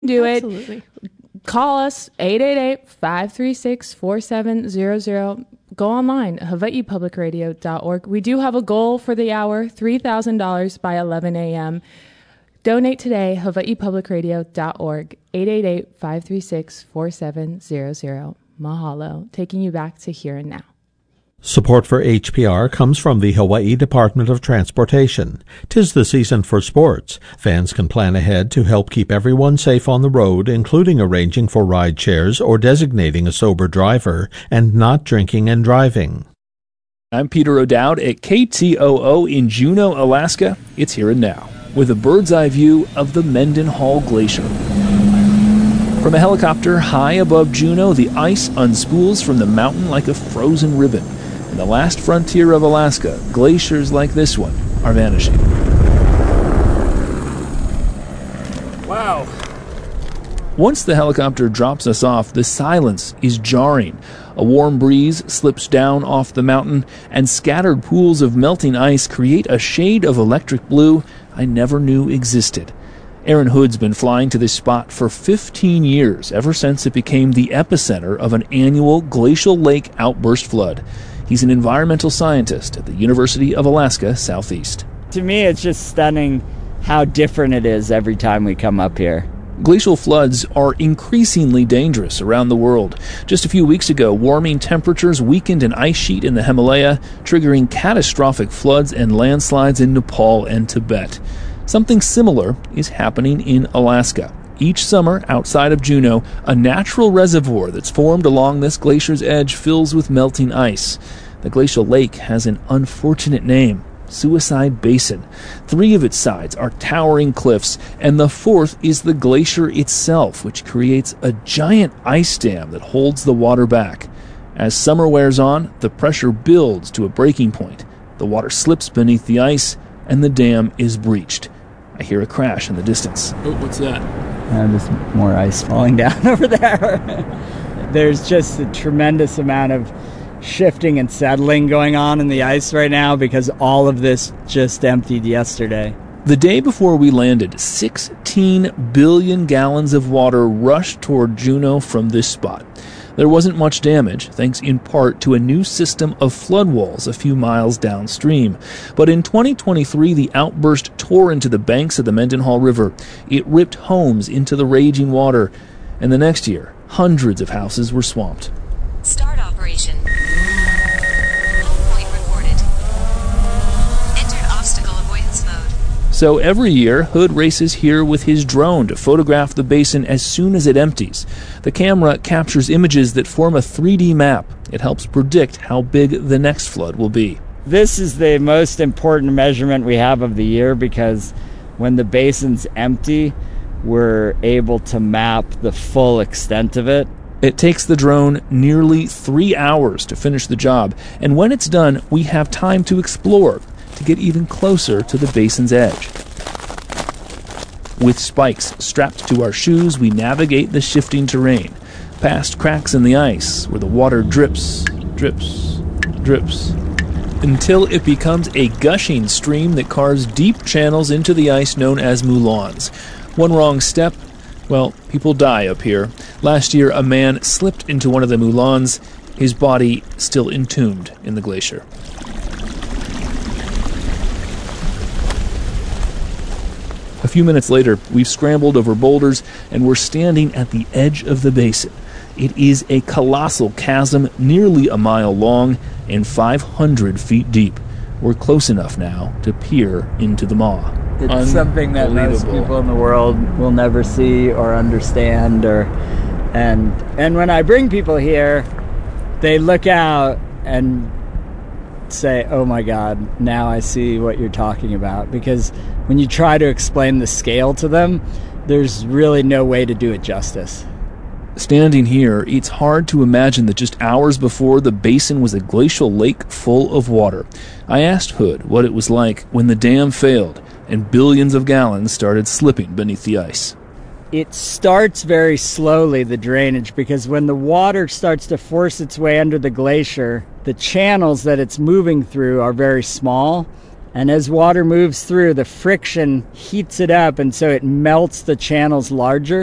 do it. Absolutely. Call us, 888-536-4700. Go online, hawaiipublicradio.org. We do have a goal for the hour, $3,000 by 11 a.m. Donate today, hawaiipublicradio.org, 888-536-4700. Mahalo, taking you back to here and now. Support for HPR comes from the Hawaii Department of Transportation. 'Tis the season for sports. Fans can plan ahead to help keep everyone safe on the road, including arranging for ride shares or designating a sober driver and not drinking and driving. I'm Peter O'Dowd at KTOO in Juneau, Alaska. It's Here and Now, with a bird's eye view of the Mendenhall Glacier. From a helicopter high above Juneau, the ice unspools from the mountain like a frozen ribbon. In the last frontier of Alaska, glaciers like this one are vanishing. Wow. Once the helicopter drops us off, the silence is jarring. A warm breeze slips down off the mountain, and scattered pools of melting ice create a shade of electric blue I never knew existed. Aaron Hood's been flying to this spot for 15 years, ever since it became the epicenter of an annual glacial lake outburst flood. He's an environmental scientist at the University of Alaska Southeast. To me, it's just stunning how different it is every time we come up here. Glacial floods are increasingly dangerous around the world. Just a few weeks ago, warming temperatures weakened an ice sheet in the Himalaya, triggering catastrophic floods and landslides in Nepal and Tibet. Something similar is happening in Alaska. Each summer, outside of Juneau, a natural reservoir that's formed along this glacier's edge fills with melting ice. The glacial lake has an unfortunate name, Suicide Basin. 3 of its sides are towering cliffs, and the 4th is the glacier itself, which creates a giant ice dam that holds the water back. As summer wears on, the pressure builds to a breaking point. The water slips beneath the ice, and the dam is breached. I hear a crash in the distance. Oh, what's that? There's more ice falling down over there. There's just a tremendous amount of shifting and settling going on in the ice right now because all of this just emptied yesterday. The day before we landed, 16 billion gallons of water rushed toward Juneau from this spot. There wasn't much damage, thanks in part to a new system of flood walls a few miles downstream. But in 2023, the outburst tore into the banks of the Mendenhall River. It ripped homes into the raging water. And the next year, hundreds of houses were swamped. Start operation. Home point recorded. Entered obstacle avoidance mode. So every year, Hood races here with his drone to photograph the basin as soon as it empties. The camera captures images that form a 3D map. It helps predict how big the next flood will be. This is the most important measurement we have of the year because when the basin's empty, we're able to map the full extent of it. It takes the drone nearly 3 hours to finish the job, and when it's done, we have time to explore, to get even closer to the basin's edge. With spikes strapped to our shoes, we navigate the shifting terrain, past cracks in the ice where the water drips, drips, drips, until it becomes a gushing stream that carves deep channels into the ice known as moulins. One wrong step, well, people die up here. Last year, a man slipped into one of the moulins, his body still entombed in the glacier. A few minutes later, we've scrambled over boulders, and we're standing at the edge of the basin. It is a colossal chasm nearly a mile long and 500 feet deep. We're close enough now to peer into the maw. It's something that most people in the world will never see or understand. And when I bring people here, they look out and say, oh my God, now I see what you're talking about. Because when you try to explain the scale to them, there's really no way to do it justice. Standing here, it's hard to imagine that just hours before, the basin was a glacial lake full of water. I asked Hood what it was like when the dam failed and billions of gallons started slipping beneath the ice. It starts very slowly, the drainage, because when the water starts to force its way under the glacier, the channels that it's moving through are very small. And as water moves through, the friction heats it up, and so it melts the channels larger.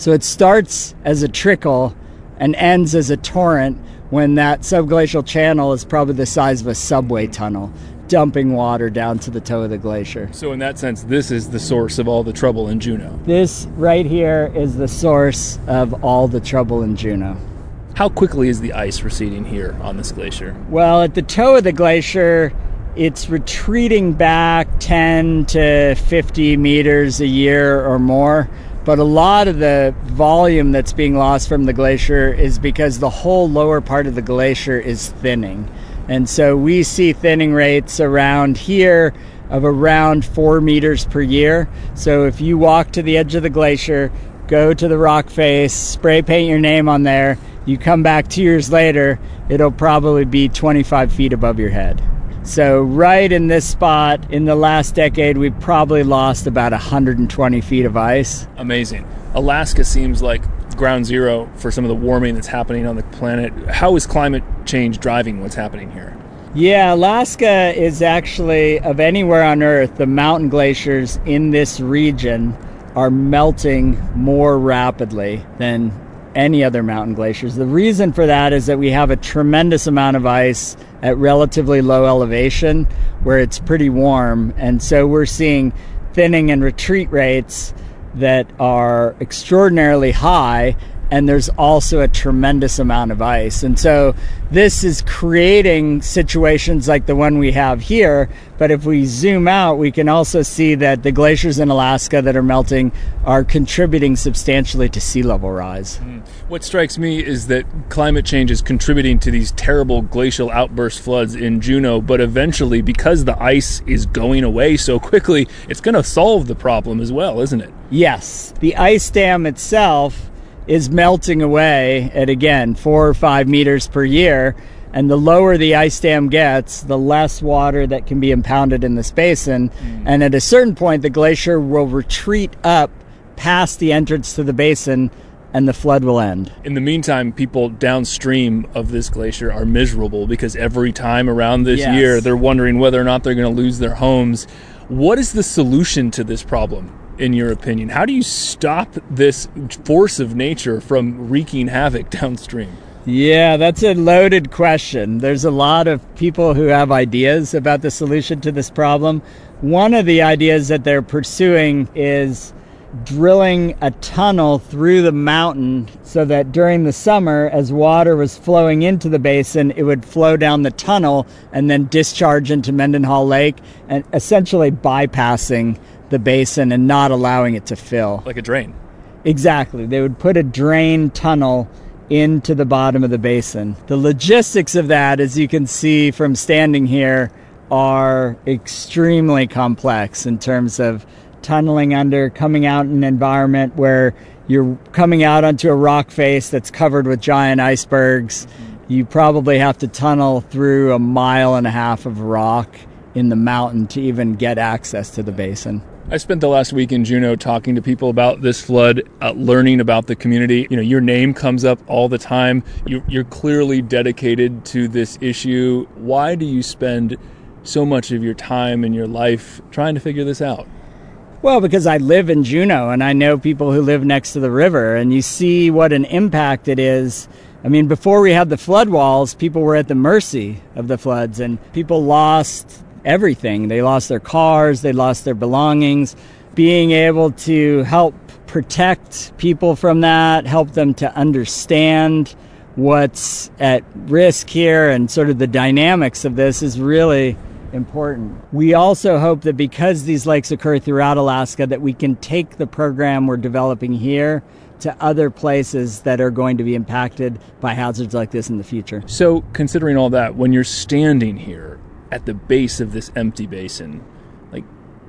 So it starts as a trickle and ends as a torrent when that subglacial channel is probably the size of a subway tunnel, dumping water down to the toe of the glacier. So in that sense, this is the source of all the trouble in Juneau. This right here is the source of all the trouble in Juneau. How quickly is the ice receding here on this glacier? Well, at the toe of the glacier, it's retreating back 10 to 50 meters a year or more. But a lot of the volume that's being lost from the glacier is because the whole lower part of the glacier is thinning. And so we see thinning rates around here of around 4 meters per year. So if you walk to the edge of the glacier, go to the rock face, spray paint your name on there, you come back 2 years later, it'll probably be 25 feet above your head. So right in this spot, in the last decade, we've probably lost about 120 feet of ice. Amazing. Alaska seems like ground zero for some of the warming that's happening on the planet. How is climate change driving what's happening here? Yeah, Alaska is actually, of anywhere on Earth, the mountain glaciers in this region are melting more rapidly than any other mountain glaciers. The reason for that is that we have a tremendous amount of ice at relatively low elevation where it's pretty warm, and so we're seeing thinning and retreat rates that are extraordinarily high, and there's also a tremendous amount of ice. And so this is creating situations like the one we have here, but if we zoom out, we can also see that the glaciers in Alaska that are melting are contributing substantially to sea level rise. What strikes me is that climate change is contributing to these terrible glacial outburst floods in Juneau, but eventually, because the ice is going away so quickly, it's going to solve the problem as well, isn't it? Yes. The ice dam itself is melting away at, again, 4 or 5 meters per year. And the lower the ice dam gets, the less water that can be impounded in this basin. And at a certain point, the glacier will retreat up past the entrance to the basin, and the flood will end. In the meantime, people downstream of this glacier are miserable because every time around this year, they're wondering whether or not they're going to lose their homes. What is the solution to this problem, in your opinion? How do you stop this force of nature from wreaking havoc downstream? Yeah, that's a loaded question. There's a lot of people who have ideas about the solution to this problem. One of the ideas that they're pursuing is drilling a tunnel through the mountain so that during the summer, as water was flowing into the basin, it would flow down the tunnel and then discharge into Mendenhall Lake, and essentially bypassing the basin and not allowing it to fill. Like a drain. Exactly. They would put a drain tunnel into the bottom of the basin. The logistics of that, as you can see from standing here, are extremely complex in terms of tunneling under, coming out in an environment where you're coming out onto a rock face that's covered with giant icebergs. You probably have to tunnel through 1.5 miles of rock in the mountain to even get access to the basin. I spent the last week in Juneau talking to people about this flood, learning about the community. You know, your name comes up all the time. You're clearly dedicated to this issue. Why do you spend so much of your time and your life trying to figure this out? Well, because I live in Juneau and I know people who live next to the river, and you see what an impact it is. I mean, before we had the flood walls, people were at the mercy of the floods, and people lost everything. They lost their cars, they lost their belongings. Being able to help protect people from that, help them to understand what's at risk here and sort of the dynamics of this is really important. We also hope that because these lakes occur throughout Alaska, that we can take the program we're developing here to other places that are going to be impacted by hazards like this in the future. So, considering all that, when you're standing here at the base of this empty basin, like,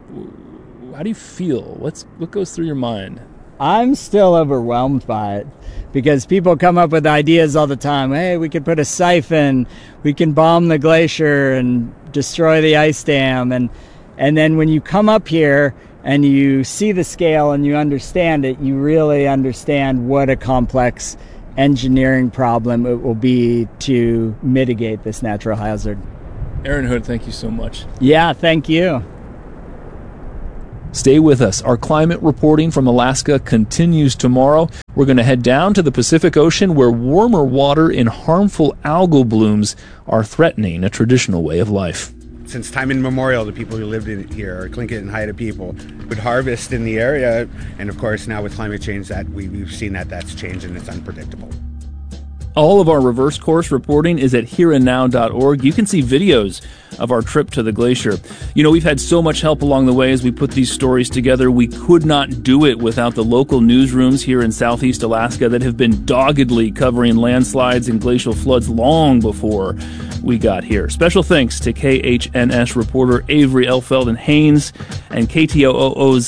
how do you feel? What goes through your mind? I'm still overwhelmed by it because people come up with ideas all the time. Hey, we could put a siphon, we can bomb the glacier and destroy the ice dam. And then when you come up here and you see the scale and you understand it, you really understand what a complex engineering problem it will be to mitigate this natural hazard. Aaron Hood, thank you so much. Yeah, thank you. Stay with us. Our climate reporting from Alaska continues tomorrow. We're going to head down to the Pacific Ocean, where warmer water and harmful algal blooms are threatening a traditional way of life. Since time immemorial, the people who lived in here, or Tlingit and Haida people, would harvest in the area. And of course, now with climate change, that we've seen that's changed and it's unpredictable. All of our reverse course reporting is at hereandnow.org. You can see videos of our trip to the glacier. You know, we've had so much help along the way as we put these stories together. We could not do it without the local newsrooms here in Southeast Alaska that have been doggedly covering landslides and glacial floods long before we got here. Special thanks to KHNS reporter Avery Elfeld and Haynes and KTOO's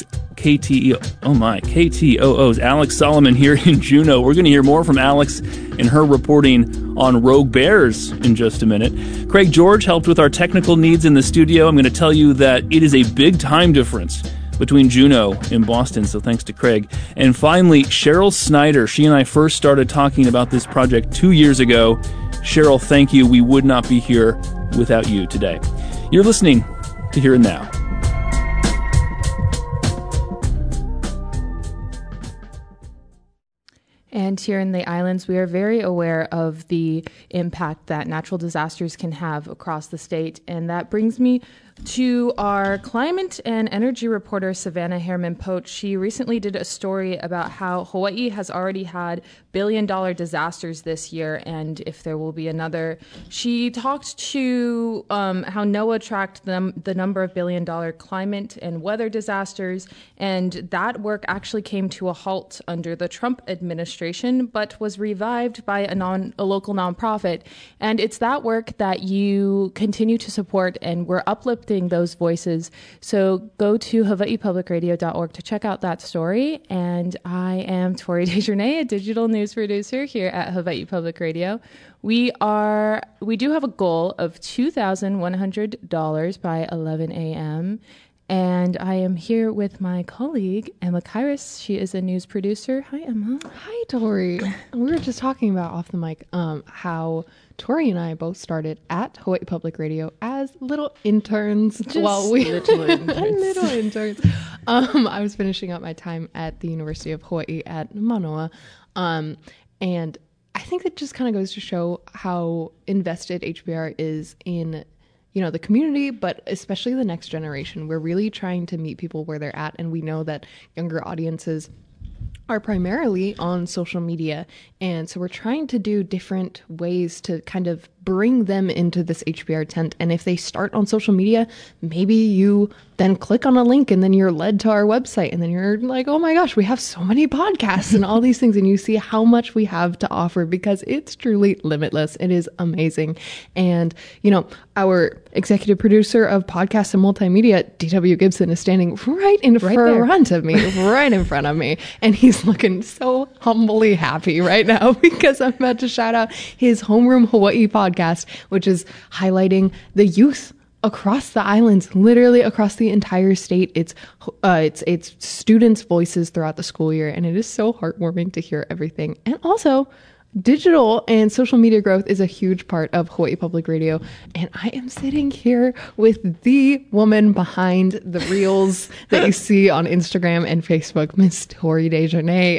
Alex Solomon here in Juneau. We're going to hear more from Alex and her reporting on rogue bears in just a minute. Craig George helped with our technical needs in the studio. I'm going to tell you that it is a big time difference between Juneau and Boston, so thanks to Craig. And finally, Cheryl Snyder. She and I first started talking about this project 2 years ago. Cheryl, thank you. We would not be here without you today. You're listening to Here and Now. And here in the islands, we are very aware of the impact that natural disasters can have across the state. And that brings me to our climate and energy reporter, Savannah Herman-Poach. She recently did a story about how Hawaii has already had billion-dollar disasters this year, and if there will be another. She talked to how NOAA tracked the number of billion-dollar climate and weather disasters, and that work actually came to a halt under the Trump administration, but was revived by a local nonprofit. And it's that work that you continue to support, and we're uplifting those voices. So go to hawaiipublicradio.org to check out that story. And I am Tori Desjardins, a digital news producer here at Hawaii Public Radio. We do have a goal of $2,100 by 11 a.m. And I am here with my colleague, Emma Kairos. She is a news producer. Hi, Emma. Hi, Tori. We were just talking about off the mic how Tori and I both started at Hawaii Public Radio as little interns. Little interns. I was finishing up my time at the University of Hawaii at Manoa. And I think that just kind of goes to show how invested HPR is in the community, but especially the next generation. We're really trying to meet people where they're at, and we know that younger audiences are primarily on social media, and so we're trying to do different ways to kind of bring them into this HPR tent. And if they start on social media, maybe you then click on a link and then you're led to our website, and then you're like, oh my gosh, we have so many podcasts and all these things, and you see how much we have to offer, because it's truly limitless. It is amazing. And our executive producer of podcasts and multimedia, DW Gibson, is standing right in front of me, and he's looking so humbly happy right now because I'm about to shout out his Homeroom Hawaii podcast, which is highlighting the youth across the islands, literally across the entire state. It's students' voices throughout the school year, and it is so heartwarming to hear everything. And also, digital and social media growth is a huge part of Hawaii Public Radio, and I am sitting here with the woman behind the reels that you see on Instagram and Facebook, Miss Tori Desjardins.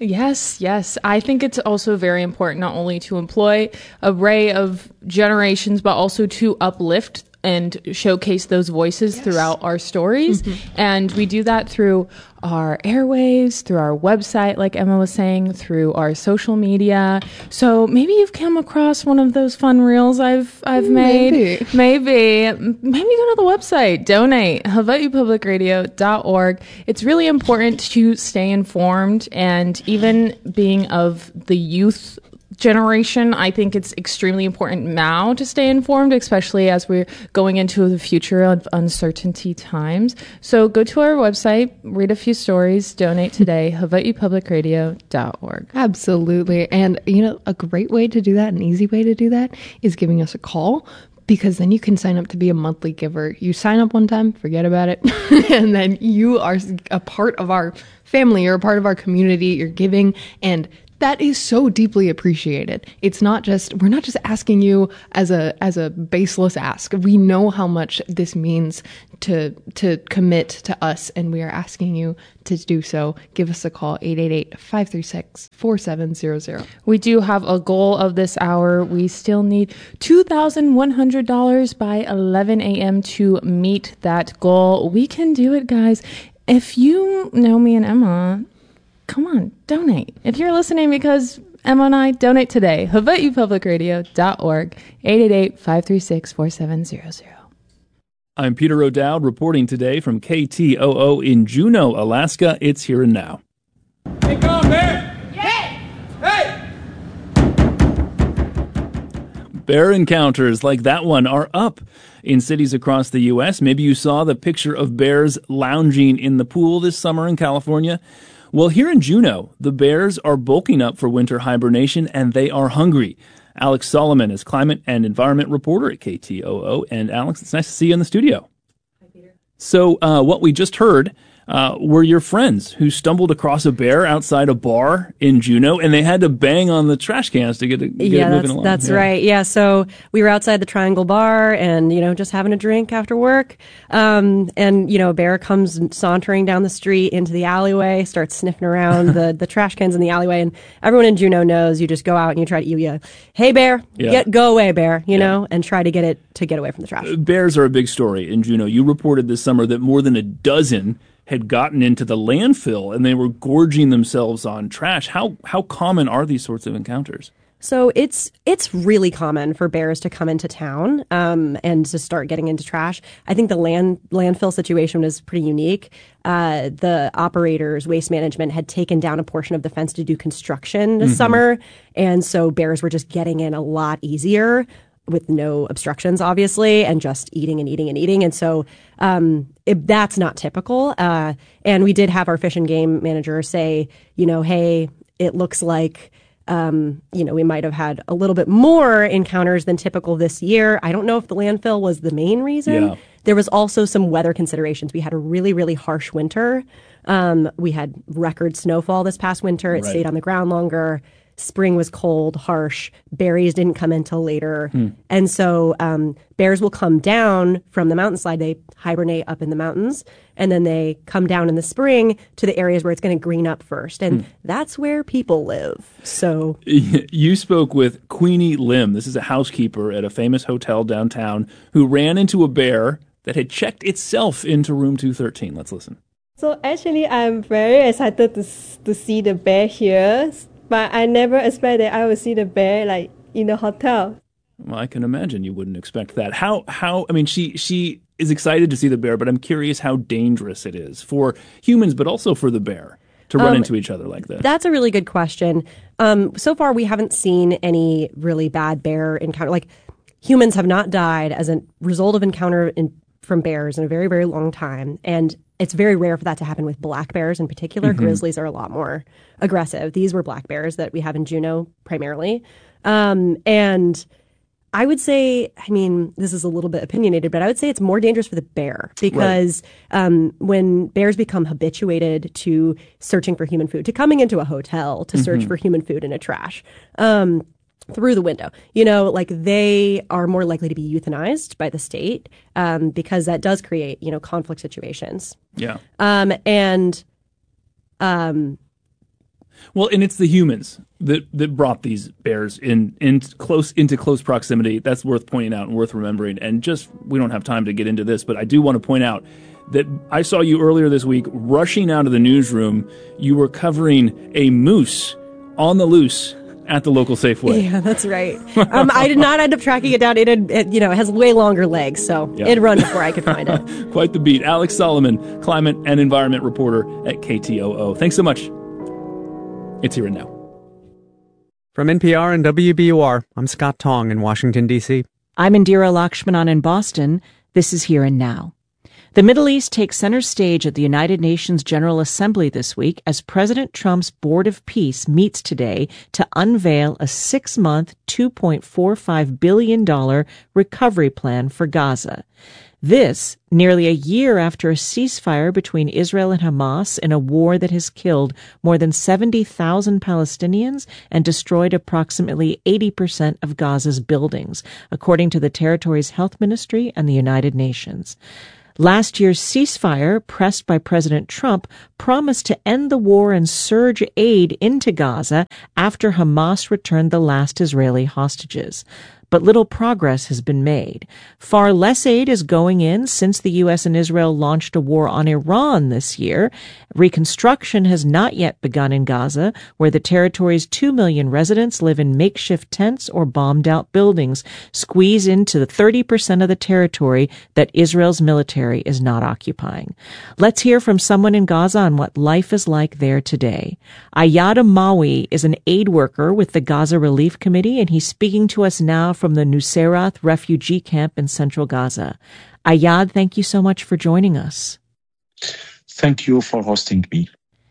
Yes. I think it's also very important not only to employ an array of generations, but also to uplift and showcase those voices throughout our stories. Mm-hmm. And we do that through our airwaves, through our website, like Emma was saying, through our social media. So maybe you've come across one of those fun reels I've made. Maybe go to the website, donate, hawaiipublicradio.org. It's really important to stay informed, and even being of the youth generation, I think it's extremely important now to stay informed, especially as we're going into the future of uncertainty times. So go to our website, read a few stories, donate today, hawaiipublicradio.org. Absolutely. And a great way to do that, an easy way to do that, is giving us a call, because then you can sign up to be a monthly giver. You sign up one time, forget about it, and then you are a part of our family, you're a part of our community, you're giving, and that is so deeply appreciated. We're not just asking you as a baseless ask. We know how much this means to commit to us, and we are asking you to do so. Give us a call, 888-536-4700. We do have a goal of this hour. We still need $2,100 by 11 a.m. to meet that goal. We can do it, guys. If you know me and Emma, come on, donate. If you're listening because Emma and I, donate today. HawaiiPublicRadio.org, 888-536-4700. I'm Peter O'Dowd reporting today from KTOO in Juneau, Alaska. It's Here and Now. Hey, come on, man! Hey! Hey! Bear encounters like that one are up in cities across the U.S. Maybe you saw the picture of bears lounging in the pool this summer in California. Well, here in Juneau, the bears are bulking up for winter hibernation, and they are hungry. Alex Solomon is climate and environment reporter at KTOO. And Alex, it's nice to see you in the studio. Hi, Peter. So what we just heard were your friends who stumbled across a bear outside a bar in Juneau, and they had to bang on the trash cans to get it moving along. That's right. Yeah, so we were outside the Triangle Bar and, just having a drink after work. And, a bear comes sauntering down the street into the alleyway, starts sniffing around the trash cans in the alleyway. And everyone in Juneau knows you just go out and you try to, hey, bear, go away, bear, and try to get it to get away from the trash. Bears are a big story in Juneau. You reported this summer that more than a dozen had gotten into the landfill and they were gorging themselves on trash. How common are these sorts of encounters? So it's really common for bears to come into town and to start getting into trash. I think the landfill situation is pretty unique. The operators, Waste Management, had taken down a portion of the fence to do construction this summer, and so bears were just getting in a lot easier with no obstructions, obviously, and just eating and eating and eating. And so that's not typical. And we did have our fish and game manager say, hey, it looks like, we might have had a little bit more encounters than typical this year. I don't know if the landfill was the main reason. Yeah. There was also some weather considerations. We had a really, really harsh winter. We had record snowfall this past winter. It stayed on the ground longer. Spring was cold, harsh. Berries didn't come until later. And so bears will come down from the mountainslide. They hibernate up in the mountains, and then they come down in the spring to the areas where it's going to green up first. And that's where people live. So you spoke with Queenie Lim. This is a housekeeper at a famous hotel downtown who ran into a bear that had checked itself into room 213. Let's listen. So actually, I'm very excited to see the bear here. But I never expected I would see the bear in the hotel. Well, I can imagine you wouldn't expect that. How? I mean, she is excited to see the bear, but I'm curious how dangerous it is for humans, but also for the bear to run into each other like this. That's a really good question. So far, we haven't seen any really bad bear encounter. Humans have not died as a result of encounter from bears in a very, very long time, and it's very rare for that to happen with black bears in particular. Grizzlies are a lot more aggressive. These were black bears that we have in Juneau primarily. And I would say, this is a little bit opinionated, but I would say it's more dangerous for the bear because when bears become habituated to searching for human food, to coming into a hotel to search for human food in a trash, through the window, they are more likely to be euthanized by the state because that does create, conflict situations. Yeah. Well, and it's the humans that brought these bears into close proximity. That's worth pointing out and worth remembering. And we don't have time to get into this, but I do want to point out that I saw you earlier this week rushing out of the newsroom. You were covering a moose on the loose at the local Safeway. Yeah, that's right. I did not end up tracking it down. It has way longer legs, so it'd run before I could find it. Quite the beat. Alex Solomon, climate and environment reporter at KTOO. Thanks so much. It's Here and Now. From NPR and WBUR, I'm Scott Tong in Washington, D.C. I'm Indira Lakshmanan in Boston. This is Here and Now. The Middle East takes center stage at the United Nations General Assembly this week as President Trump's Board of Peace meets today to unveil a 6-month, $2.45 billion recovery plan for Gaza. This, nearly a year after a ceasefire between Israel and Hamas in a war that has killed more than 70,000 Palestinians and destroyed approximately 80% of Gaza's buildings, according to the territory's health ministry and the United Nations. Last year's ceasefire, pressed by President Trump, promised to end the war and surge aid into Gaza after Hamas returned the last Israeli hostages. But little progress has been made. Far less aid is going in since the U.S. and Israel launched a war on Iran this year. Reconstruction has not yet begun in Gaza, where the territory's 2 million residents live in makeshift tents or bombed-out buildings, squeezed into the 30% of the territory that Israel's military is not occupying. Let's hear from someone in Gaza on what life is like there today. Ayad Amawi is an aid worker with the Gaza Relief Committee, and he's speaking to us now from the Nuseirat refugee camp in central Gaza. Ayad, thank you so much for joining us. Thank you for hosting me.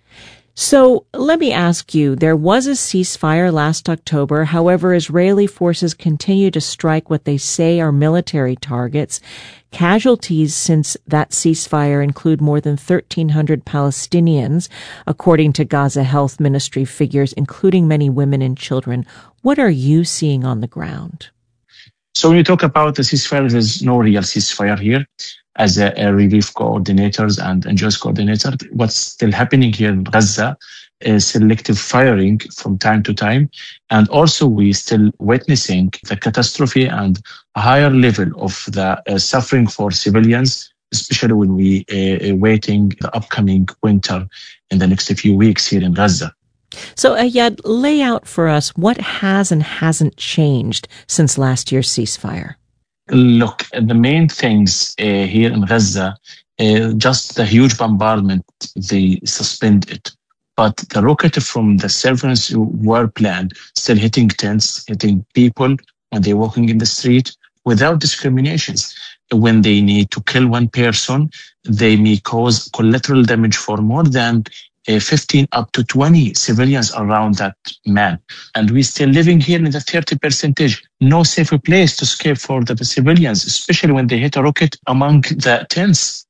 So let me ask you, there was a ceasefire last October. However, Israeli forces continue to strike what they say are military targets. Casualties since that ceasefire include more than 1,300 Palestinians, according to Gaza Health Ministry figures, including many women and children. What are you seeing on the ground? So when you talk about the ceasefire, there's no real ceasefire here. As a relief coordinators and NGOs coordinator, what's still happening here in Gaza is selective firing from time to time. And also we still witnessing the catastrophe and a higher level of the suffering for civilians, especially when we waiting the upcoming winter in the next few weeks here in Gaza. So Ayad, lay out for us what has and hasn't changed since last year's ceasefire. Look, the main things here in Gaza, just the huge bombardment, they suspended. But the rocket from the surveillance were planned, still hitting tents, hitting people when they're walking in the street without discriminations. When they need to kill one person, they may cause collateral damage for more than 15 up to 20 civilians around that man. And we're still living here in the 30%. No safer place to escape for the civilians, especially when they hit a rocket among the tents.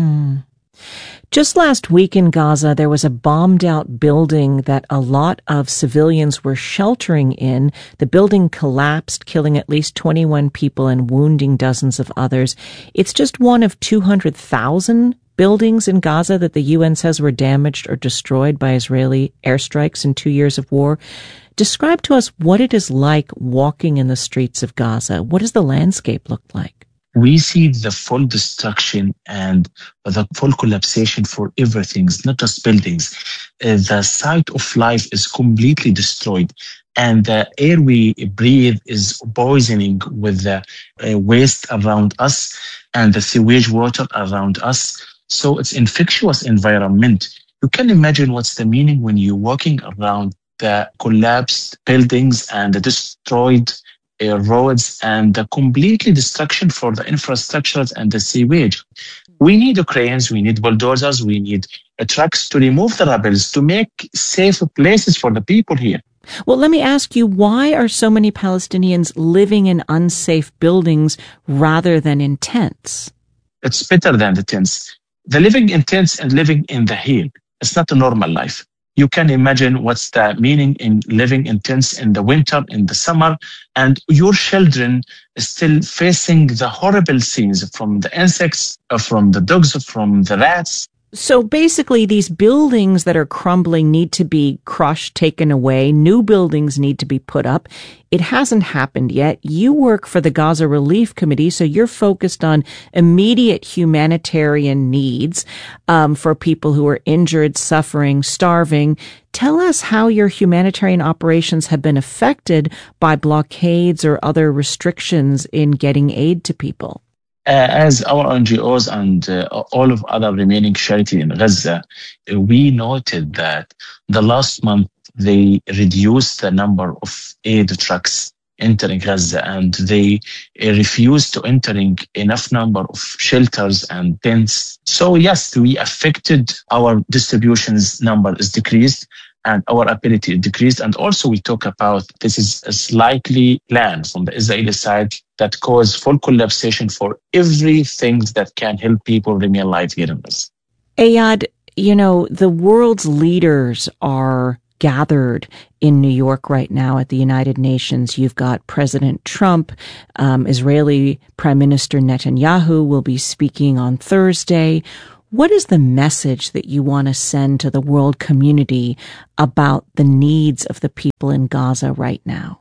Just last week in Gaza, there was a bombed-out building that a lot of civilians were sheltering in. The building collapsed, killing at least 21 people and wounding dozens of others. It's just one of 200,000 buildings in Gaza that the UN says were damaged or destroyed by Israeli airstrikes in 2 years of war. Describe to us what it is like walking in the streets of Gaza. What does the landscape look like? We see the full destruction and the full collapsation for everything, not just buildings. The site of life is completely destroyed. And the air we breathe is poisoning with the waste around us and the sewage water around us. So it's infectious environment. You can imagine what's the meaning when you're walking around the collapsed buildings and the destroyed roads and the completely destruction for the infrastructures and the sewage. We need cranes, we need bulldozers, we need trucks to remove the rubble, to make safe places for the people here. Well, let me ask you, why are so many Palestinians living in unsafe buildings rather than in tents? It's better than the tents. The living in tents and living in the heat, it's not a normal life. You can imagine what's the meaning in living in tents in the winter, in the summer, and your children still facing the horrible scenes from the insects, from the dogs, from the rats. So basically, these buildings that are crumbling need to be crushed, taken away. New buildings need to be put up. It hasn't happened yet. You work for the Gaza Relief Committee, so you're focused on immediate humanitarian needs for people who are injured, suffering, starving. Tell us how your humanitarian operations have been affected by blockades or other restrictions in getting aid to people. As our NGOs and all of other remaining charity in Gaza, we noted that the last month they reduced the number of aid trucks entering Gaza, and they refused to entering enough number of shelters and tents. So yes, we affected our distributions number is decreased. and our ability decreased. And also we talk about this is a slightly plan from the Israeli side that cause full collapsation for everything that can help people remain alive here in Gaza. Ayad, the world's leaders are gathered in New York right now at the United Nations. You've got President Trump, Israeli Prime Minister Netanyahu will be speaking on Thursday. What is the message that you want to send to the world community about the needs of the people in Gaza right now?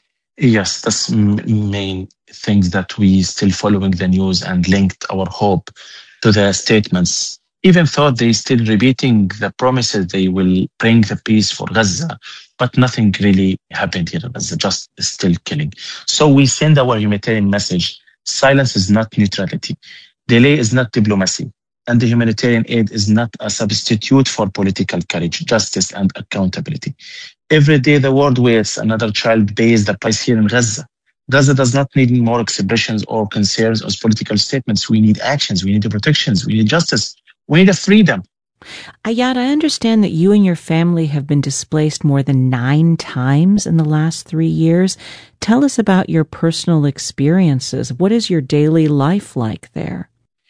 Yes, that's main things that we still following the news and linked our hope to the statements. Even though they still repeating the promises they will bring the peace for Gaza, but nothing really happened here in Gaza, just still killing. So we send our humanitarian message. Silence is not neutrality. Delay is not diplomacy. And the humanitarian aid is not a substitute for political courage, justice, and accountability. Every day the world waits, another child pays the price here in Gaza. Gaza does not need more expressions or concerns or political statements. We need actions. We need protections. We need justice. We need a freedom. Ayad, I understand that you and your family have been displaced more than 9 times in the last 3 years. Tell us about your personal experiences. What is your daily life like there?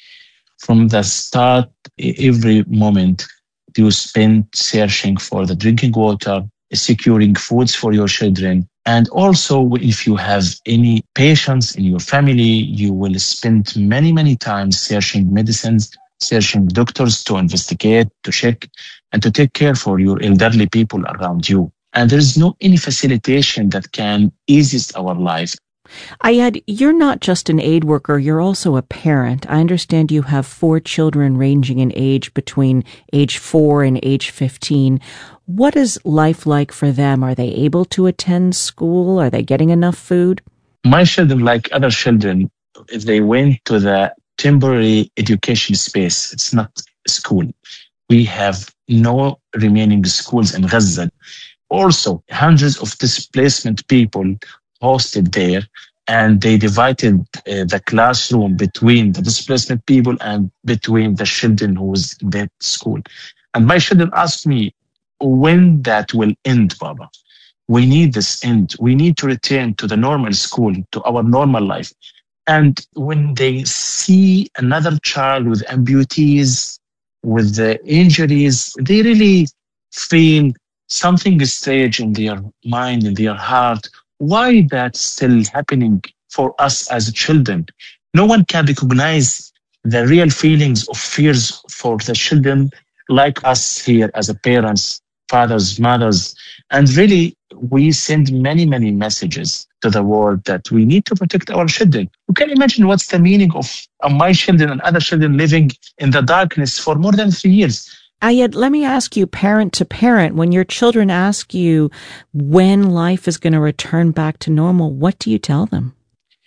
From the start, every moment you spend searching for the drinking water, securing foods for your children. And also, if you have any patients in your family, you will spend many, many times searching medicines, searching doctors to investigate, to check, and to take care for your elderly people around you. And there is no any facilitation that can ease our life. Ayad, you're not just an aid worker, you're also a parent. I understand you have 4 children ranging in age between age 4 and age 15. What is life like for them? Are they able to attend school? Are they getting enough food? My children, like other children, if they went to the temporary education space, it's not school. We have no remaining schools in Gaza. Also, hundreds of displacement people hosted there, and they divided the classroom between the displacement people and between the children who was in that school. And my children asked me, when that will end, Baba? We need this end. We need to return to the normal school, to our normal life. And when they see another child with amputees, with the injuries, they really feel something is strange in their mind, in their heart. Why that's still happening for us as children? No one can recognize the real feelings of fears for the children like us here as a parents, fathers, mothers. And really, we send many, many messages to the world that we need to protect our children. You can imagine what's the meaning of my children and other children living in the darkness for more than 3 years. Ayad, let me ask you, parent to parent, when your children ask you when life is going to return back to normal, what do you tell them?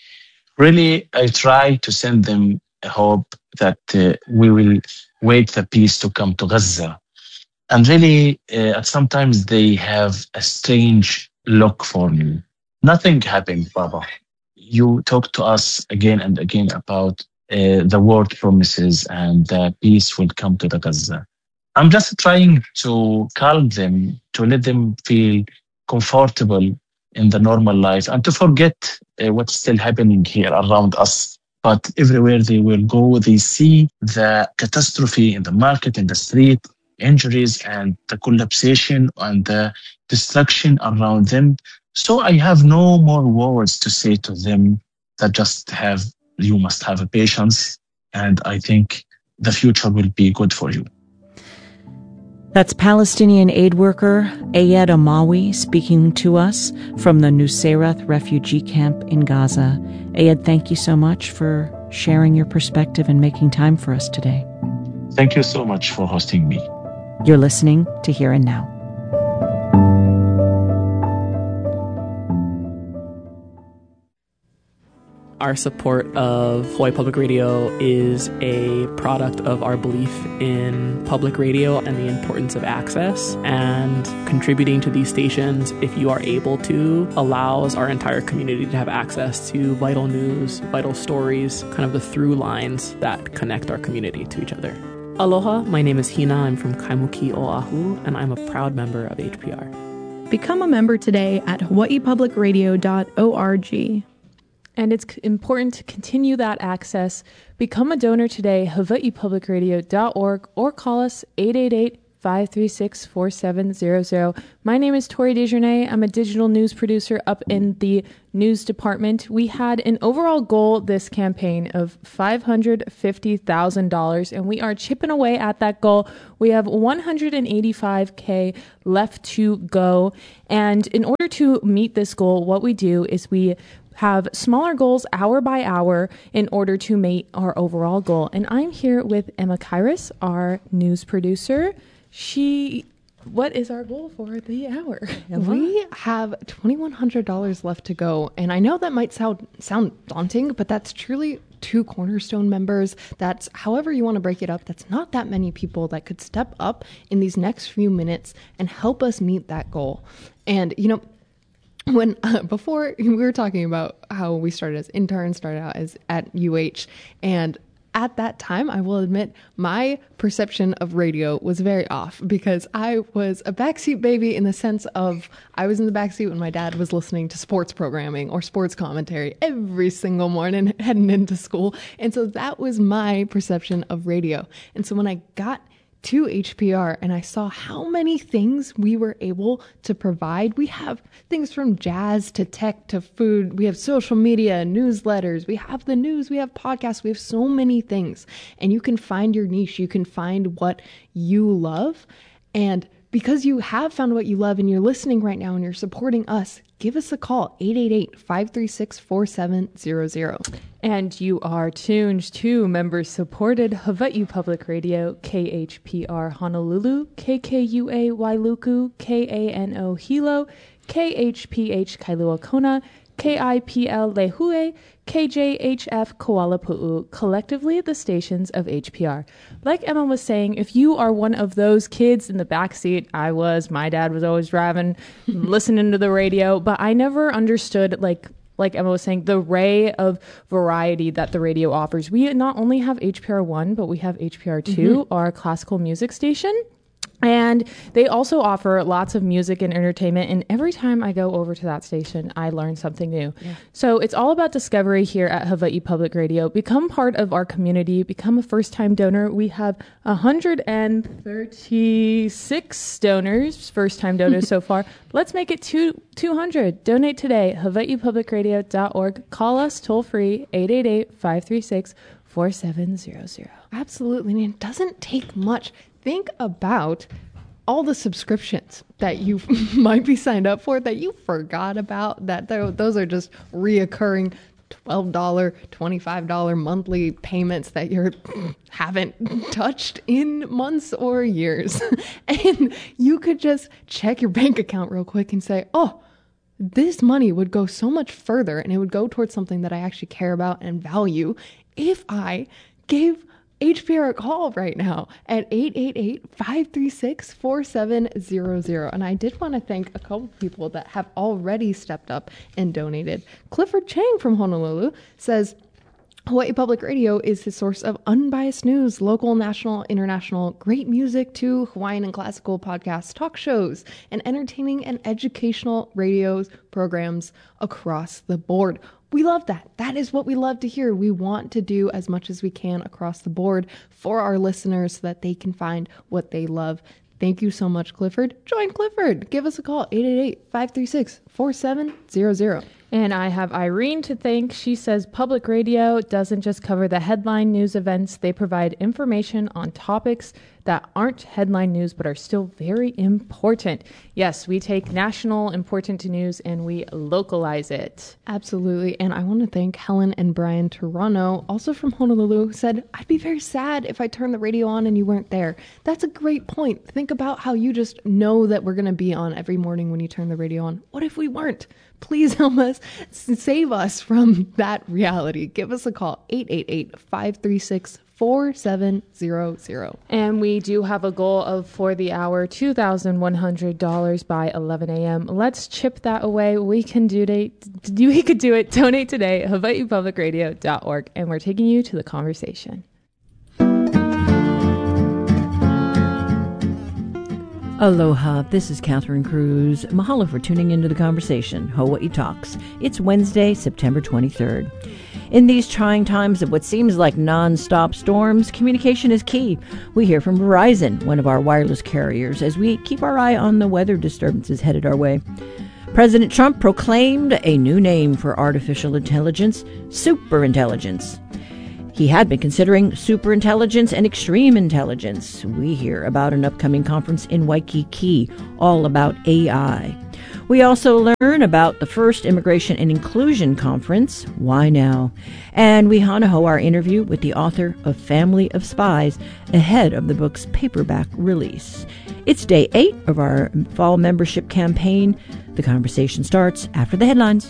Really, I try to send them a hope that we will wait the peace to come to Gaza. And really, sometimes they have a strange look for me. Nothing happened, Baba. You talk to us again and again about the word promises and the peace will come to the Gaza. I'm just trying to calm them, to let them feel comfortable in the normal life and to forget what's still happening here around us. But everywhere they will go, they see the catastrophe in the market, in the street, injuries and the collapsation and the destruction around them. So I have no more words to say to them that you must have patience. And I think the future will be good for you. That's Palestinian aid worker Ayad Amawi speaking to us from the Nusayrat refugee camp in Gaza. Ayad, thank you so much for sharing your perspective and making time for us today. Thank you so much for hosting me. You're listening to Here and Now. Our support of Hawaii Public Radio is a product of our belief in public radio and the importance of access, and contributing to these stations, if you are able to, allows our entire community to have access to vital news, vital stories, kind of the through lines that connect our community to each other. Aloha, my name is Hina. I'm from Kaimuki, Oahu, and I'm a proud member of HPR. Become a member today at hawaiipublicradio.org. And it's important to continue that access. Become a donor today, hawaiipublicradio.org, or call us 888-536-4700. My name is Tori Desjardins. I'm a digital news producer up in the news department. We had an overall goal this campaign of $550,000, and we are chipping away at that goal. We have $185K left to go. And in order to meet this goal, what we do is we have smaller goals hour by hour in order to meet our overall goal. And I'm here with Emma Kairos, our news producer. What is our goal for the hour, Emma? We have $2,100 left to go. And I know that might sound daunting, but that's truly 2 Cornerstone members. That's however you want to break it up. That's not that many people that could step up in these next few minutes and help us meet that goal. And, when before we were talking about how we started as interns, started out as at UH, and at that time, I will admit, my perception of radio was very off because I was a backseat baby in the sense of I was in the backseat when my dad was listening to sports programming or sports commentary every single morning heading into school. And so that was my perception of radio. And so when I got to HPR and I saw how many things we were able to provide. We have things from jazz to tech to food. We have social media, newsletters. We have the news. We have podcasts. We have so many things. And you can find your niche. You can find what you love. And because you have found what you love and you're listening right now and you're supporting us, give us a call, 888-536-4700. And you are tuned to member-supported Hawaii Public Radio, KHPR Honolulu, KKUA Wailuku, KANO Hilo, KHPH Kailua Kona, KIPL Lehue, KJHF Kuala Pu'u, collectively the stations of HPR. Like Emma was saying, if you are one of those kids in the backseat, my dad was always driving, listening to the radio, but I never understood, like Emma was saying, the array of variety that the radio offers. We not only have HPR 1, but we have HPR 2, our classical music station. And they also offer lots of music and entertainment. And every time I go over to that station, I learn something new. Yeah. So it's all about discovery here at Hawaii Public Radio. Become part of our community. Become a first-time donor. We have 136 donors, first-time donors so far. Let's make it 200. Donate today. hawaiipublicradio.org. Call us toll-free, 888-536-4700. Absolutely. And it doesn't take much. Think about all the subscriptions that you might be signed up for that you forgot about, that those are just reoccurring $12, $25 monthly payments that you haven't touched in months or years. And you could just check your bank account real quick and say, oh, this money would go so much further and it would go towards something that I actually care about and value if I gave HPR a call right now at 888-536-4700. And I did want to thank a couple people that have already stepped up and donated. Clifford Chang from Honolulu says, Hawaii Public Radio is his source of unbiased news, local, national, international, great music too, Hawaiian and classical podcasts, talk shows, and entertaining and educational radio programs across the board. We love that. That is what we love to hear. We want to do as much as we can across the board for our listeners so that they can find what they love. Thank you so much, Clifford. Join Clifford. Give us a call, 888-536-4700. And I have Irene to thank. She says public radio doesn't just cover the headline news events. They provide information on topics that aren't headline news but are still very important. Yes, we take national important news and we localize it. Absolutely. And I want to thank Helen and Brian Toronto, also from Honolulu, who said, I'd be very sad if I turned the radio on and you weren't there. That's a great point. Think about how you just know that we're going to be on every morning when you turn the radio on. What if we weren't? Please help us, save us from that reality. Give us a call, 888-536-4700. And we do have a goal for the hour, $2,100 by 11 a.m. Let's chip that away. We could do it. Donate today, hawaiipublicradio.org. And we're taking you to the conversation. Aloha, this is Catherine Cruz. Mahalo for tuning into the conversation, Hawaii Talks. It's Wednesday, September 23rd. In these trying times of what seems like non-stop storms, communication is key. We hear from Verizon, one of our wireless carriers, as we keep our eye on the weather disturbances headed our way. President Trump proclaimed a new name for artificial intelligence, superintelligence. He had been considering superintelligence and extreme intelligence. We hear about an upcoming conference in Waikiki, all about AI. We also learn about the first Immigration and Inclusion Conference, Why Now? And we hanaho our interview with the author of Family of Spies ahead of the book's paperback release. It's day 8 of our fall membership campaign. The conversation starts after the headlines.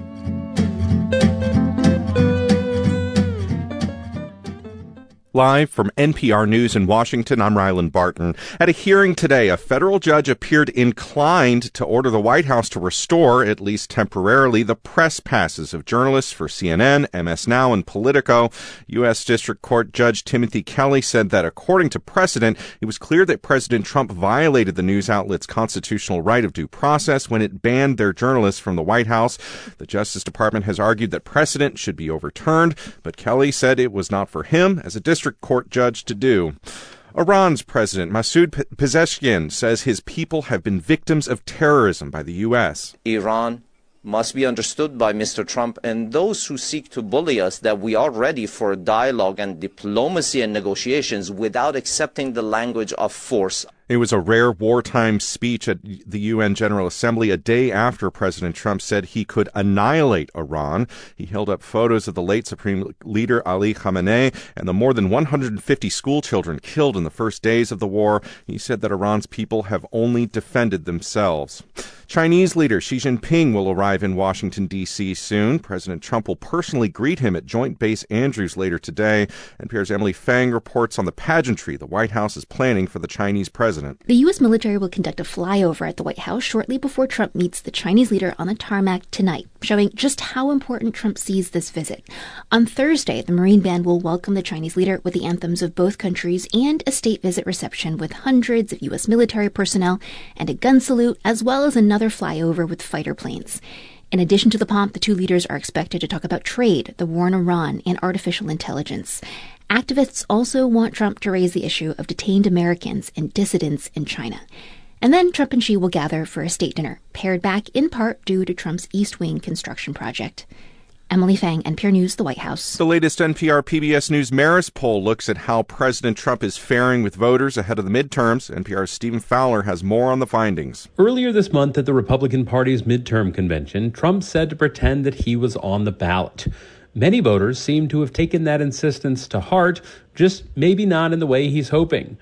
Live from NPR News in Washington, I'm Ryland Barton. At a hearing today, a federal judge appeared inclined to order the White House to restore, at least temporarily, the press passes of journalists for CNN, MS Now, and Politico. U.S. District Court Judge Timothy Kelly said that, according to precedent, it was clear that President Trump violated the news outlet's constitutional right of due process when it banned their journalists from the White House. The Justice Department has argued that precedent should be overturned, but Kelly said it was not for him, as a district court judge, to do. Iran's President Masoud Pezeshkian says his people have been victims of terrorism by the U.S. Iran must be understood by Mr. Trump and those who seek to bully us that we are ready for dialogue and diplomacy and negotiations without accepting the language of force. It was a rare wartime speech at the UN General Assembly a day after President Trump said he could annihilate Iran. He held up photos of the late Supreme Leader Ali Khamenei and the more than 150 school children killed in the first days of the war. He said that Iran's people have only defended themselves. Chinese leader Xi Jinping will arrive in Washington, D.C. soon. President Trump will personally greet him at Joint Base Andrews later today. NPR's Emily Fang reports on the pageantry the White House is planning for the Chinese president. The U.S. military will conduct a flyover at the White House shortly before Trump meets the Chinese leader on the tarmac tonight, showing just how important Trump sees this visit. On Thursday, the Marine Band will welcome the Chinese leader with the anthems of both countries and a state visit reception with hundreds of U.S. military personnel and a gun salute, as well as another flyover with fighter planes. In addition to the pomp, the two leaders are expected to talk about trade, the war in Iran, and artificial intelligence. Activists also want Trump to raise the issue of detained Americans and dissidents in China. And then Trump and Xi will gather for a state dinner, pared back in part due to Trump's East Wing construction project. Emily Fang, NPR News, the White House. The latest NPR PBS News Marist poll looks at how President Trump is faring with voters ahead of the midterms. NPR's Stephen Fowler has more on the findings. Earlier this month at the Republican Party's midterm convention, Trump said to pretend that he was on the ballot. Many voters seem to have taken that insistence to heart, just maybe not in the way he's hoping.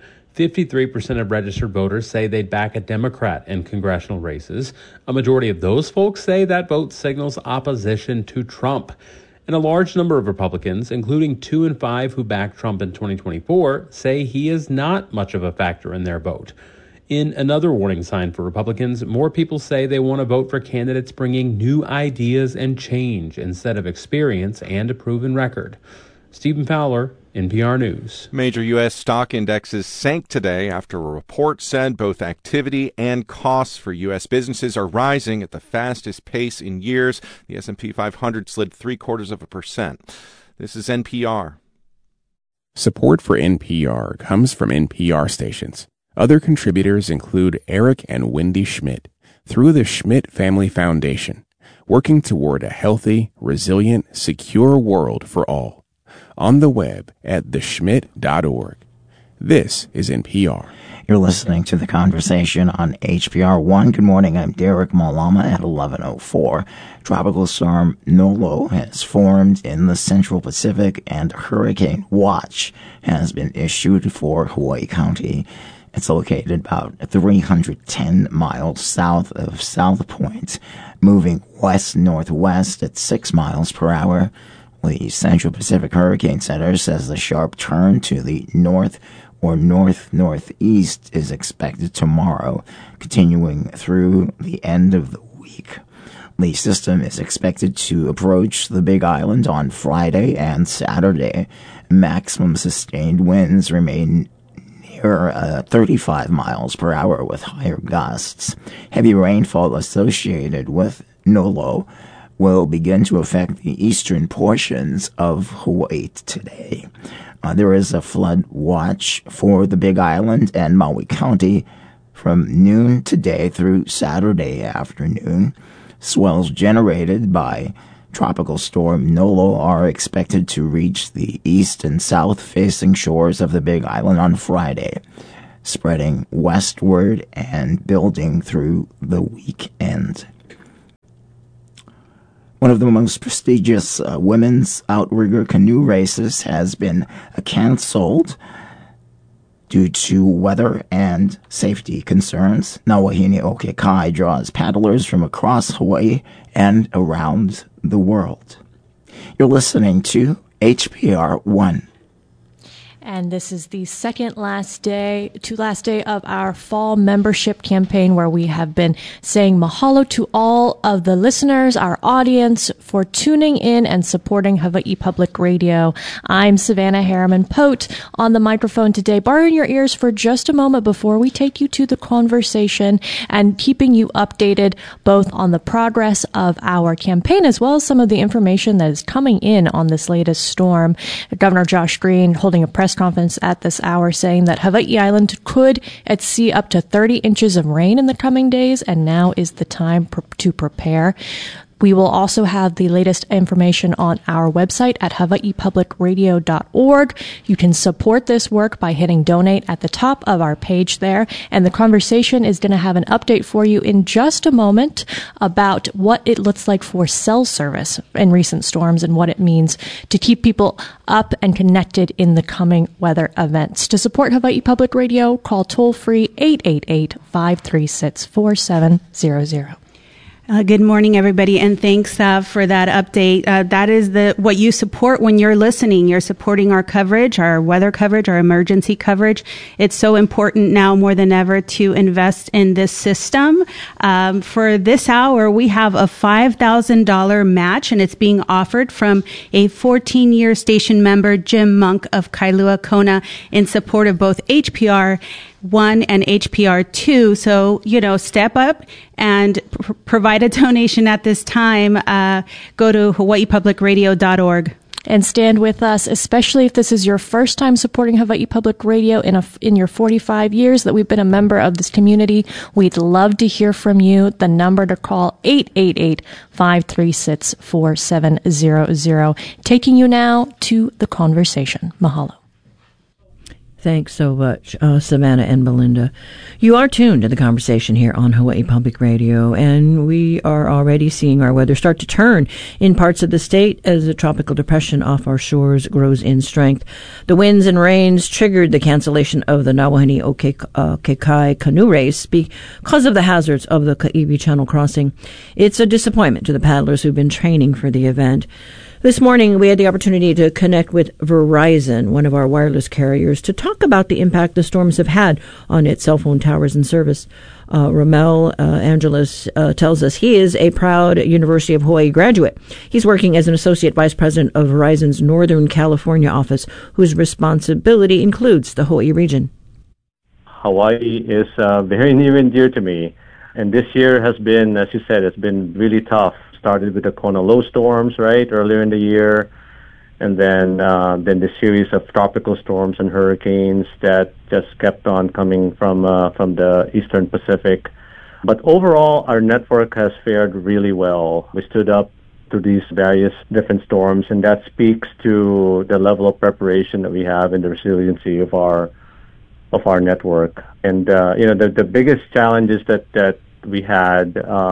53% of registered voters say they'd back a Democrat in congressional races. A majority of those folks say that vote signals opposition to Trump. And a large number of Republicans, including 2 in 5 who backed Trump in 2024, say he is not much of a factor in their vote. In another warning sign for Republicans, more people say they want to vote for candidates bringing new ideas and change instead of experience and a proven record. Stephen Fowler, NPR News. Major U.S. stock indexes sank today after a report said both activity and costs for U.S. businesses are rising at the fastest pace in years. The S&P 500 slid 0.75%. This is NPR. Support for NPR comes from NPR stations. Other contributors include Eric and Wendy Schmidt through the Schmidt Family Foundation, working toward a healthy, resilient, secure world for all. On the web at theschmidt.org. This is NPR. You're listening to The Conversation on HPR 1. Good morning, I'm Derek Malama at 11:04. Tropical storm Nolo has formed in the Central Pacific and Hurricane Watch has been issued for Hawaii County. It's located about 310 miles south of South Point, moving west-northwest at 6 miles per hour. The Central Pacific Hurricane Center says the sharp turn to the north or north-northeast is expected tomorrow, continuing through the end of the week. The system is expected to approach the Big Island on Friday and Saturday. Maximum sustained winds remain near 35 miles per hour with higher gusts. Heavy rainfall associated with Nolo will begin to affect the eastern portions of Hawaii today. There is a flood watch for the Big Island and Maui County from noon today through Saturday afternoon. Swells generated by Tropical Storm Nolo are expected to reach the east and south-facing shores of the Big Island on Friday, spreading westward and building through the weekend. One of the most prestigious women's outrigger canoe races has been canceled due to weather and safety concerns. Nawahine Okekai draws paddlers from across Hawaii and around the world. You're listening to HPR 1. And this is the last day of our fall membership campaign, where we have been saying mahalo to all of the listeners, our audience, for tuning in and supporting Hawaii Public Radio. I'm Savannah Harriman-Pote on the microphone today, borrowing your ears for just a moment before we take you to the conversation and keeping you updated both on the progress of our campaign as well as some of the information that is coming in on this latest storm. Governor Josh Green holding a press conference at this hour saying that Hawaii Island could see up to 30 inches of rain in the coming days, and now is the time to prepare. We will also have the latest information on our website at hawaiipublicradio.org. You can support this work by hitting donate at the top of our page there. And the conversation is going to have an update for you in just a moment about what it looks like for cell service in recent storms and what it means to keep people up and connected in the coming weather events. To support Hawaii Public Radio, call toll-free 888-536-4700. Good morning, everybody, and thanks for that update. That is what you support when you're listening. You're supporting our coverage, our weather coverage, our emergency coverage. It's so important now more than ever to invest in this system. For this hour, we have a $5,000 match, and it's being offered from a 14-year station member, Jim Monk of Kailua Kona, in support of both HPR 1 and HPR 2. So, step up and provide a donation at this time. Go to hawaiipublicradio.org. And stand with us, especially if this is your first time supporting Hawaii Public Radio in your 45 years that we've been a member of this community. We'd love to hear from you. The number to call, 888-536-4700. Taking you now to the conversation. Mahalo. Thanks so much, Savannah and Belinda. You are tuned to the conversation here on Hawaii Public Radio, and we are already seeing our weather start to turn in parts of the state as a tropical depression off our shores grows in strength. The winds and rains triggered the cancellation of the Nawahine Okekai canoe race because of the hazards of the Kaiwi Channel crossing. It's a disappointment to the paddlers who've been training for the event. This morning, we had the opportunity to connect with Verizon, one of our wireless carriers, to talk about the impact the storms have had on its cell phone towers and service. Ramel Angeles tells us he is a proud University of Hawaii graduate. He's working as an associate vice president of Verizon's Northern California office, whose responsibility includes the Hawaii region. Hawaii is very near and dear to me. And this year has been, as you said, it's been really tough. Started with the Kona low storms, right, earlier in the year, and then the series of tropical storms and hurricanes that just kept on coming from the Eastern Pacific. But overall, our network has fared really well. We stood up to these various different storms, and that speaks to the level of preparation that we have and the resiliency of our network. And the biggest challenges that we had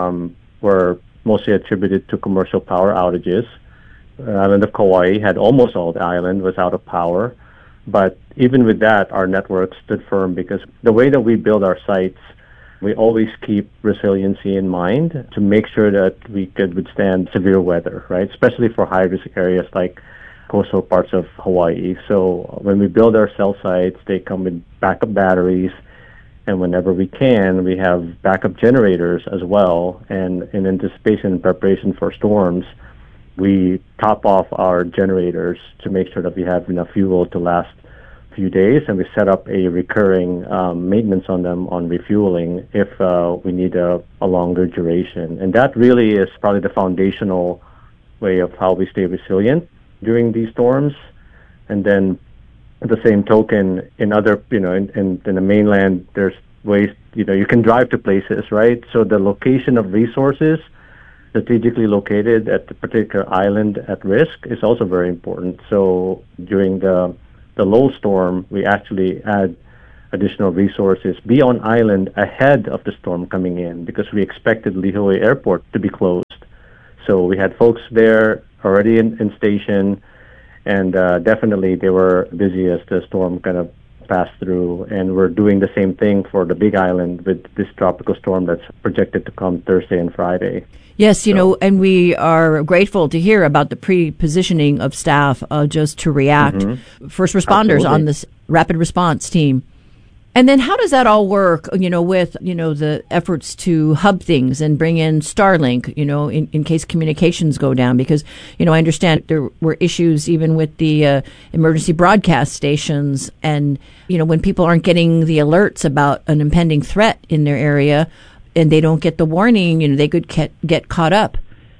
were mostly attributed to commercial power outages. The island of Kauai had almost all the island was out of power. But even with that, our network stood firm because the way that we build our sites, we always keep resiliency in mind to make sure that we could withstand severe weather, right? Especially for high-risk areas like coastal parts of Hawaii. So when we build our cell sites, they come with backup batteries. And whenever we can, we have backup generators as well. And in anticipation and preparation for storms, we top off our generators to make sure that we have enough fuel to last few days, and we set up a recurring maintenance on them on refueling if we need a longer duration. And that really is probably the foundational way of how we stay resilient during these storms. And then at the same token, in other, in the mainland, there's ways, you can drive to places, right? So the location of resources strategically located at the particular island at risk is also very important. So during the low storm, we actually add additional resources, be on island ahead of the storm coming in, because we expected Lihue Airport to be closed. So we had folks there already in station, and definitely they were busy as the storm kind of passed through. And we're doing the same thing for the Big Island with this tropical storm that's projected to come Thursday and Friday. Yes, and we are grateful to hear about the pre-positioning of staff just to react, first responders Absolutely. on this rapid response team. And then how does that all work, with, the efforts to hub things and bring in Starlink, in case communications go down? Because, I understand there were issues even with the emergency broadcast stations. And, when people aren't getting the alerts about an impending threat in their area and they don't get the warning, they could get caught up.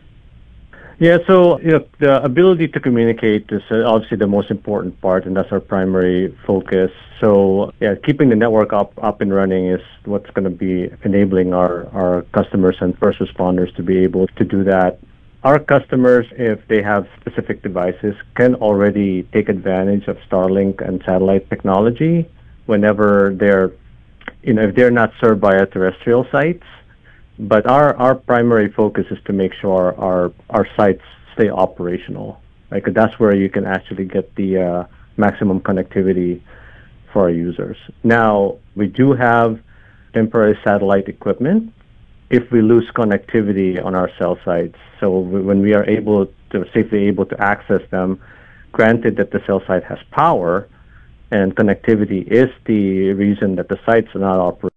Yeah, so the ability to communicate is obviously the most important part, and that's our primary focus. So keeping the network up and running is what's going to be enabling our customers and first responders to be able to do that. Our customers, if they have specific devices, can already take advantage of Starlink and satellite technology whenever they're, if they're not served by our terrestrial sites. But our primary focus is to make sure our sites stay operational, right? Because that's where you can actually get the maximum connectivity for our users. Now, we do have temporary satellite equipment if we lose connectivity on our cell sites. So when we are safely able to access them, granted that the cell site has power and connectivity is the reason that the sites are not operating,